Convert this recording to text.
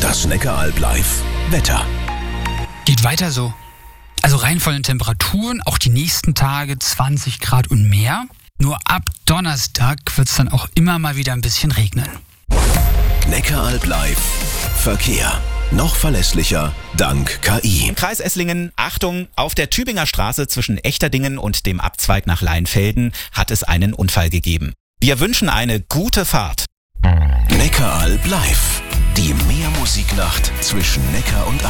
Das Neckaralb Live Wetter. Geht weiter so. Also rein von den Temperaturen, auch die nächsten Tage 20 Grad und mehr. Nur ab Donnerstag wird es dann auch immer mal wieder ein bisschen regnen. Neckaralb Live Verkehr. Noch verlässlicher dank KI. Im Kreis Esslingen, Achtung, auf der Tübinger Straße zwischen Echterdingen und dem Abzweig nach Leinfelden hat es einen Unfall gegeben. Wir wünschen eine gute Fahrt. Neckaralb Live. Die Meermusiknacht zwischen Neckar und